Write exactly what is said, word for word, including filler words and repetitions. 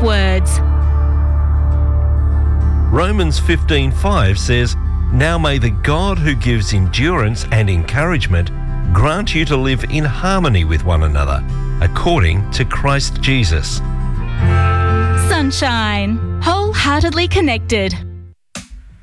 words. Romans fifteen five says, "Now may the God who gives endurance and encouragement grant you to live in harmony with one another, according to Christ Jesus." Sunshine. Wholeheartedly connected.